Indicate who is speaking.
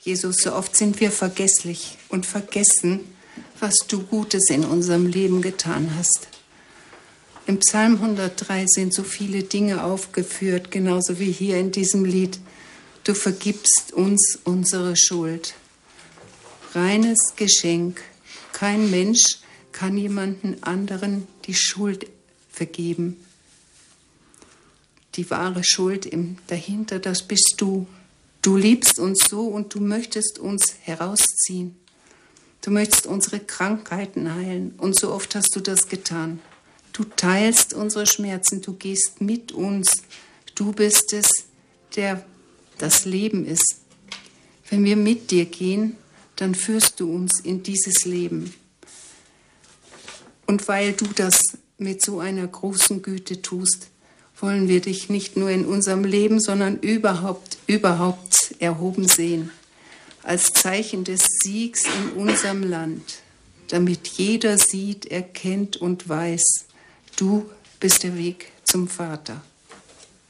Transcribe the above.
Speaker 1: Jesus, so oft sind wir vergesslich und vergessen, was du Gutes in unserem Leben getan hast. Im Psalm 103 sind so viele Dinge aufgeführt, genauso wie hier in diesem Lied. Du vergibst uns unsere Schuld. Reines Geschenk. Kein Mensch kann jemanden anderen die Schuld vergeben. Die wahre Schuld dahinter, das bist du. Du liebst uns so und du möchtest uns herausziehen. Du möchtest unsere Krankheiten heilen und so oft hast du das getan. Du teilst unsere Schmerzen, du gehst mit uns. Du bist es, der das Leben ist. Wenn wir mit dir gehen, dann führst du uns in dieses Leben. Und weil du das mit so einer großen Güte tust, wollen wir dich nicht nur in unserem Leben, sondern überhaupt erhoben sehen, als Zeichen des Siegs in unserem Land, damit jeder sieht, erkennt und weiß, du bist der Weg zum Vater.